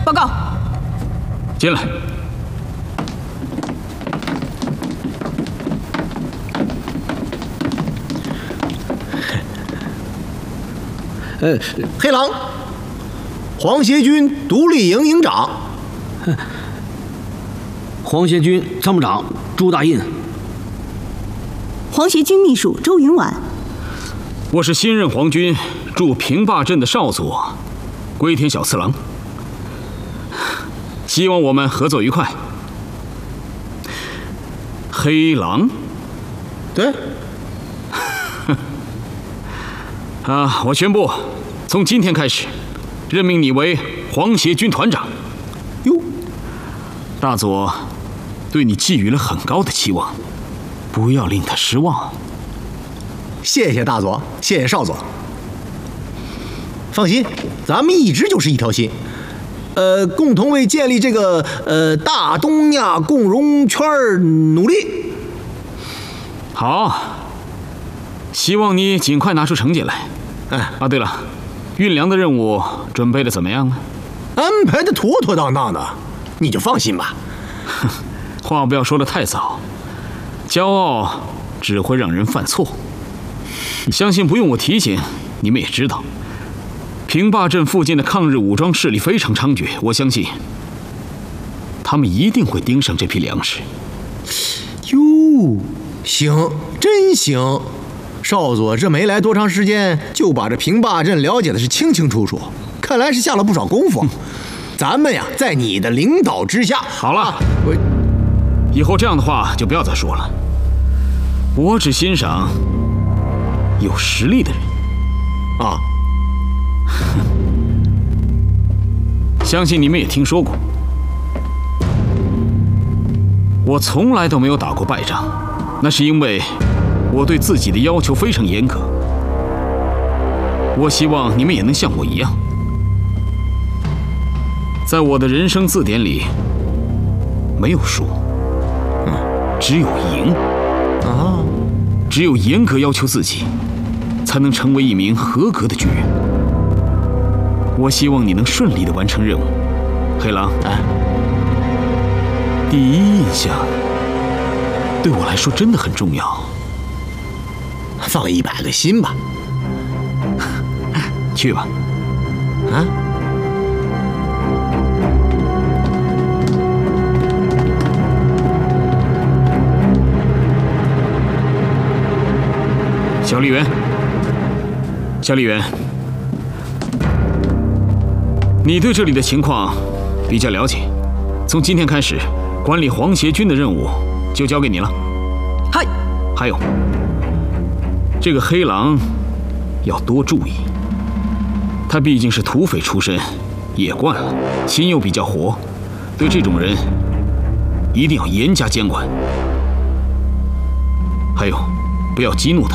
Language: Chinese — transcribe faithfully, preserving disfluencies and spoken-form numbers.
报告。 进来。 呃，黑狼，皇协军独立营营长。 皇协军参谋长朱大印。 皇协军秘书周云婉。 我是新任皇军驻平坝镇的少佐，龟田小次郎。希望我们合作愉快。黑狼， 对。 啊！我宣布，从今天开始，任命你为皇协军团长。 哟， 大佐对你寄予了很高的期望，不要令他失望。 谢谢大佐，谢谢少佐。放心，咱们一直就是一条心，呃，共同为建立这个呃大东亚共荣圈努力。 好，希望你尽快拿出成绩来。 哎， 啊，对了，运粮的任务准备的怎么样呢？ 安排的妥妥当当的，你就放心吧。 话不要说得太早，骄傲只会让人犯错。相信不用我提醒，你们也知道，平坝镇附近的抗日武装势力非常猖獗，我相信他们一定会盯上这批粮食。 哟，行，真行。少佐这没来多长时间，就把这平坝镇了解的是清清楚楚，看来是下了不少功夫。咱们呀，在你的领导之下。 好了， 啊、我以后这样的话就不要再说了。我只欣赏有实力的人。 啊， 相信你们也听说过，我从来都没有打过败仗，那是因为我对自己的要求非常严格。我希望你们也能像我一样，在我的人生字典里，没有输，只有赢。 啊， 只有严格要求自己，才能成为一名合格的军人。我希望你能顺利地完成任务，黑狼。 哎， 第一印象对我来说真的很重要。 放一百个心吧。 去吧。 啊。 小丽媛，小丽媛，你对这里的情况比较了解，从今天开始，管理皇协军的任务就交给你了。 嗨， 还有，这个黑狼要多注意，他毕竟是土匪出身，野惯了，心又比较活，对这种人一定要严加监管。还有，不要激怒他。